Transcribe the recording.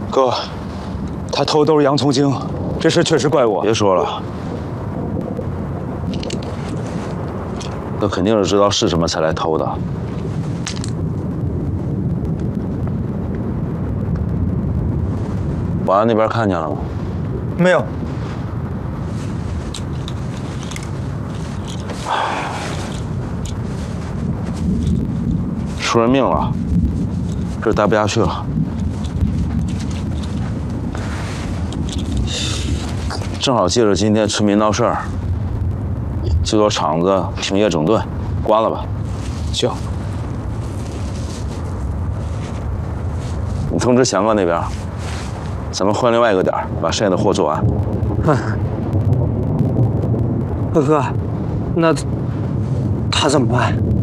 哥，他偷的都是洋葱精，这事确实怪我。 别说了，那肯定是知道是什么才来偷的。保安那边看见了吗？ 没有。 出人命了，这待不下去了。正好借着今天村民闹事儿，这座厂子停业整顿，关了吧。 行。 你通知翔哥那边，咱们换另外一个点儿，把剩下的货做完。 哥哥，那他怎么办？